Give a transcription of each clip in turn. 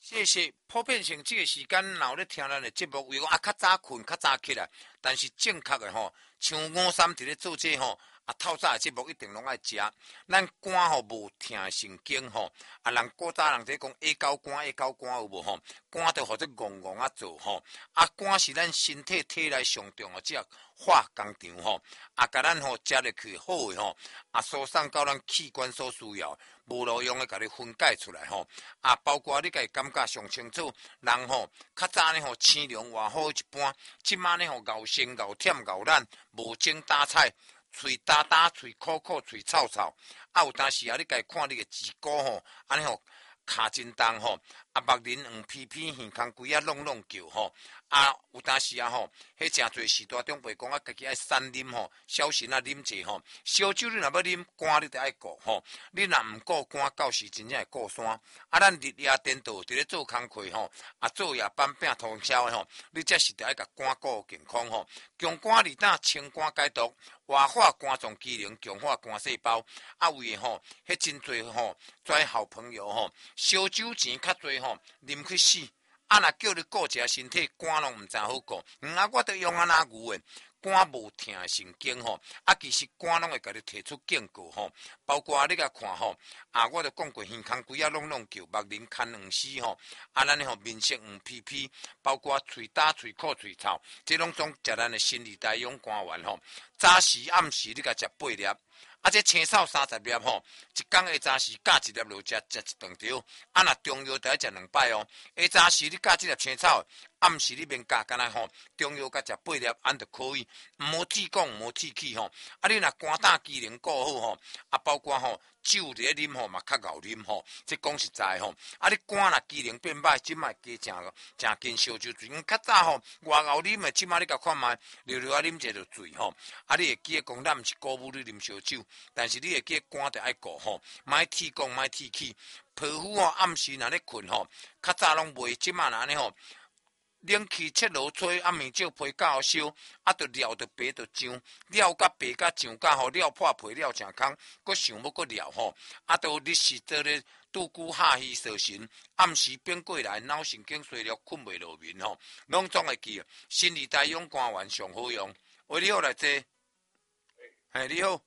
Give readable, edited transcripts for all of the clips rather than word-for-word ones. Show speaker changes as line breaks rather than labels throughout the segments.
这是普遍性，这个时间，若有咧听咱的节目，为讲较早困，较早起来，但是正确的像53伫咧做这透早的节目一定拢爱食。咱肝无疼神经人古早人在讲下狗肝有无肝着或者戆戆做肝是咱身体体内上重的只化工厂甲咱食入去好的输送到咱器官所需要，无路用的甲你分解出来包括你甲感觉上清楚，人较早呢青龙偌好一般，即摆呢咬生咬忝咬烂，无精打采。嘴打打，嘴苦苦，嘴臭臭，有当时你家看你个指骨安尼卡真重目仁黄偏偏，耳孔规拢叫有当时迄诚侪时代长辈讲家己爱散啉小心啉者烧酒你若要啉，肝你得爱顾你若毋顾肝，到时真正会顾山。咱日夜颠倒伫咧做工课做夜班拼通宵你则是得爱甲肝顾健康强肝利胆，清肝解毒，活化肝脏机能，强化肝细胞为迄真侪跩好朋友烧酒钱较侪啉去死。若叫你顾一下身体，肝拢毋知好顾。我得用哪牛的肝无疼神经其实肝拢会甲你提出警告包括你甲看我著讲过，耳孔规拢叫，目仁看黄丝咱面色黄皮皮，包括喙打喙苦喙臭，这拢总食咱的生理代用肝丸早时暗时你甲食8粒。这青草30粒一天下早时夹1粒落食一顿条。若中药得食2摆下早时你夹这粒青草，暗时你免夹，干那中药甲食8粒，安就可以。毋好铁讲，毋好铁气你若肝胆机能顾好包括酒伫咧啉嘛较熬啉这讲实在你肝若机能变歹，即摆加诚紧烧酒水。较早外熬啉的，即摆你甲看卖，溜溜啉者就醉你会记得讲，咱毋是鼓舞你啉烧酒，但是你会记得肝着爱顾莫铁讲，莫铁气。皮肤暗时若咧困较早拢袂，即摆若安尼冷气切落吹，面照皮较烧，着料着白着酱，料甲白甲酱甲料破皮料诚空，搁想要搁料着日时做咧拄久下鱼烧神，暗时变过来脑神经衰弱，困袂落眠拢总会记。生理代用肝丸上好用，喂，你好来坐。你好。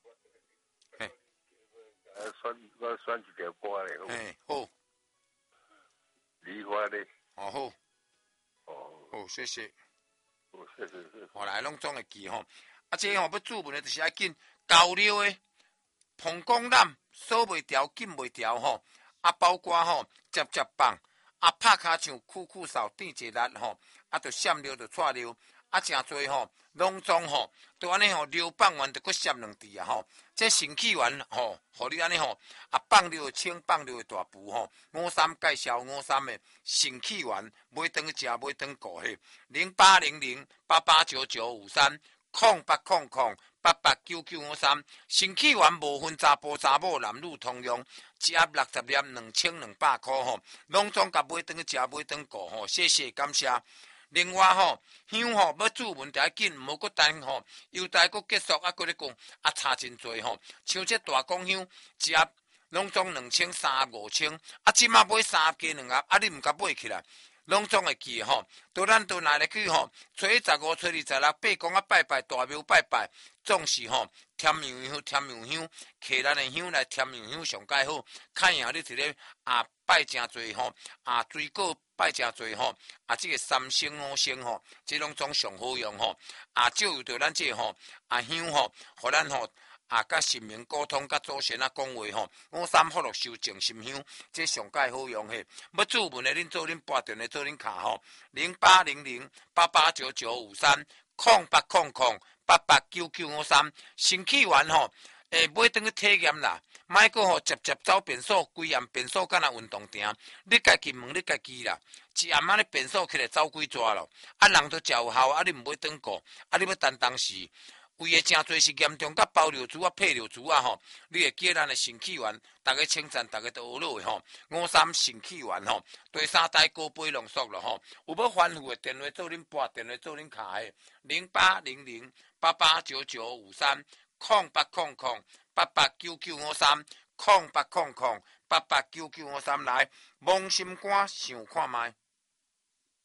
我选一条歌咧。
好。
梨花咧。
好。谢谢。
谢谢。
来，拢总会记这要注文的，就是爱紧交流的，膀胱炎锁袂调，紧袂调包括接棒拍骹像酷扫，垫一力就闪尿就窜尿诚侪拢总都安尼流放完就搁闪2滴这肾气丸互你安尼放尿会清，放尿会大补53介绍53的肾气丸，买顿食，买顿顾迄0800889953 0800889953肾气丸无分查甫查某，男女通用，一盒60粒2200块拢总甲买顿食，买顿顾谢谢感谢。另外香要注文得紧，毋好搁等优待搁结束搁咧讲差真多像这大港香一盒拢总2350千即马买3盒加2盒你毋甲买起来，拢总会记都咱都来去初一15、初二16八公拜拜，大庙拜拜，总是添香添香，摕咱的香来添香上介好。看样你伫咧拜诚侪水果拜诚侪这个3星5星这拢总上好用照有着咱这香互咱甲神明沟通，甲祖先讲话53福禄寿静心香，这上介好用要注文的，恁做恁拨电话做恁卡0800889953 0800889953肾气丸买顿去体验啦，莫搁接走便所，规暗便所敢若运动场，你家己问你家己啦，一暗仔你便所起来走几抓咯？人都食有效，你毋买顿顾，你要等当时。规个诚侪是严重，甲包尿珠配尿珠你会记得咱的肾气丸，大家称赞，大家都学落的53肾气丸第3代高杯浓缩了有要反复的电话做恁拨电话做恁卡的0800889953 0800889953 0800889953来，濛心肝想看卖。